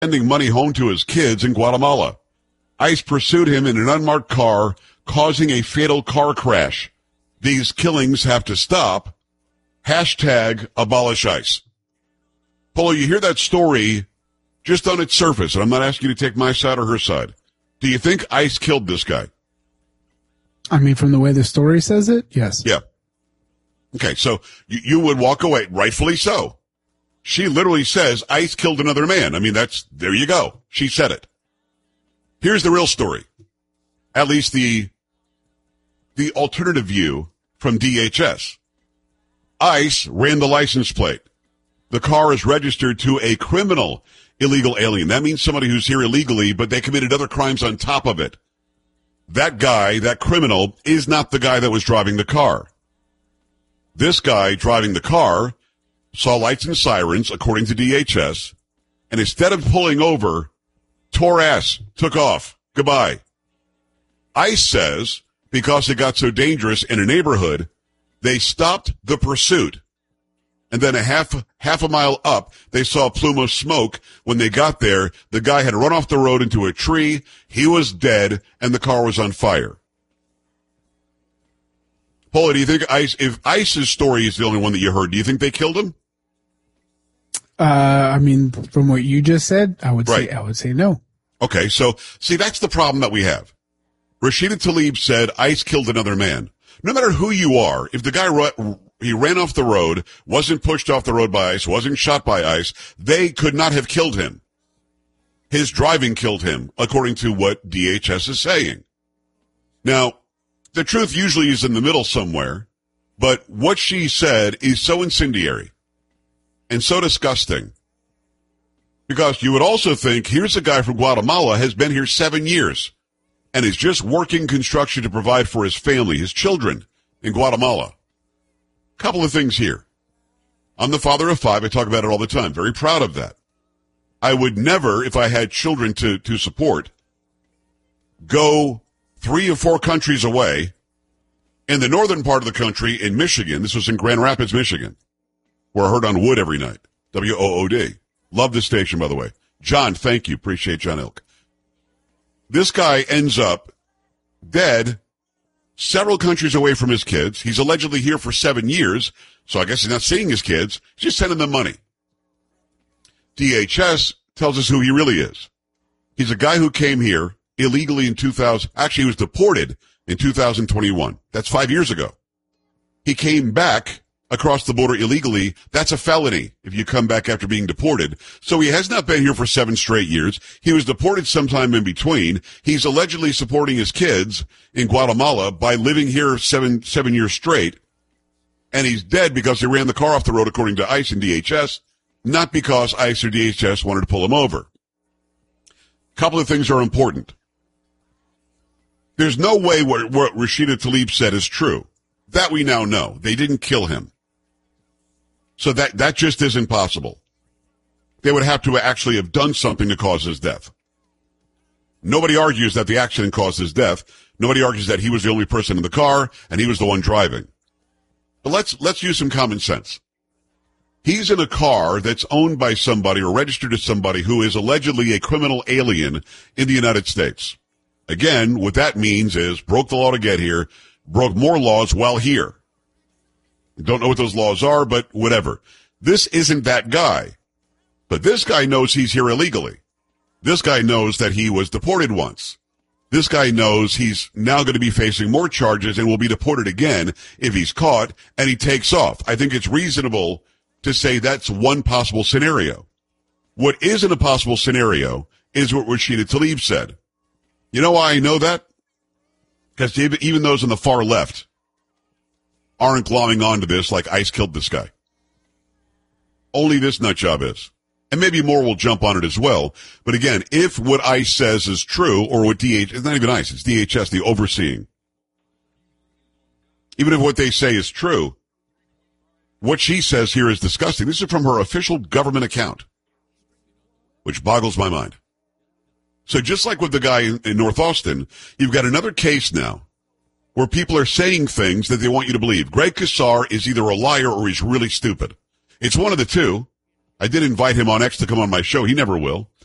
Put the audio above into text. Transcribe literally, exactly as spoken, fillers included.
sending money home to his kids in Guatemala. ICE pursued him in an unmarked car, causing a fatal car crash. These killings have to stop. Hashtag abolish ICE. Polo, you hear that story just on its surface, and I'm not asking you to take my side or her side. Do you think ICE killed this guy? I mean, from the way the story says it, yes. Yeah. Okay, so you, you would walk away, rightfully so. She literally says ICE killed another man. I mean, that's, there you go. She said it. Here's the real story. At least the, the alternative view from D H S. ICE ran the license plate. The car is registered to a criminal illegal alien. That means somebody who's here illegally, but they committed other crimes on top of it. That guy, that criminal, is not the guy that was driving the car. This guy driving the car saw lights and sirens, according to D H S, and instead of pulling over, tore ass, took off. Goodbye. ICE says, because it got so dangerous in a neighborhood, they stopped the pursuit. And then a half, half a mile up, they saw a plume of smoke. When they got there, the guy had run off the road into a tree. He was dead, and the car was on fire. Paula, do you think ICE, if ICE's story is the only one that you heard, do you think they killed him? Uh, I mean, from what you just said, I would right. say, I would say no. Okay. So see, that's the problem that we have. Rashida Tlaib said ICE killed another man. No matter who you are, if the guy ru- he ran off the road, wasn't pushed off the road by ICE, wasn't shot by ICE, they could not have killed him. His driving killed him, according to what D H S is saying. Now, the truth usually is in the middle somewhere, but what she said is so incendiary and so disgusting. Because you would also think, here's a guy from Guatemala, has been here seven years, and is just working construction to provide for his family, his children in Guatemala. Couple of things here. I'm the father of five. I talk about it all the time. Very proud of that. I would never, if I had children to, to support, go three or four countries away in the northern part of the country in Michigan. This was in Grand Rapids, Michigan, where I heard on Wood every night. W O O D. Love this station, by the way. John, thank you. Appreciate John Ilk. This guy ends up dead several countries away from his kids. He's allegedly here for seven years, so I guess he's not seeing his kids. He's just sending them money. D H S tells us who he really is. He's a guy who came here illegally in two thousand. Actually, he was deported in two thousand twenty-one. That's five years ago. He came back across the border illegally. That's a felony if you come back after being deported. So he has not been here for seven straight years. He was deported sometime in between. He's allegedly supporting his kids in Guatemala by living here seven, seven years straight. And he's dead because he ran the car off the road, according to ICE and D H S, not because ICE or D H S wanted to pull him over. A couple of things are important. There's no way what, what Rashida Tlaib said is true. That we now know. They didn't kill him. So that, that just isn't possible. They would have to actually have done something to cause his death. Nobody argues that the accident caused his death. Nobody argues that he was the only person in the car and he was the one driving. But let's, let's use some common sense. He's in a car that's owned by somebody or registered to somebody who is allegedly a criminal alien in the United States. Again, what that means is broke the law to get here, broke more laws while here. Don't know what those laws are, but whatever. This isn't that guy. But this guy knows he's here illegally. This guy knows that he was deported once. This guy knows he's now going to be facing more charges and will be deported again if he's caught, and he takes off. I think it's reasonable to say that's one possible scenario. What isn't a possible scenario is what Rashida Tlaib said. You know why I know that? Because even those on the far left aren't glomming onto this like ICE killed this guy. Only this nut job is. And maybe more will jump on it as well. But again, if what ICE says is true, or what D H S, it's not even ICE, it's D H S, the overseeing. Even if what they say is true, what she says here is disgusting. This is from her official government account, which boggles my mind. So just like with the guy in, in North Austin, you've got another case now where people are saying things that they want you to believe. Greg Casar is either a liar or he's really stupid. It's one of the two. I did invite him on X to come on my show. He never will.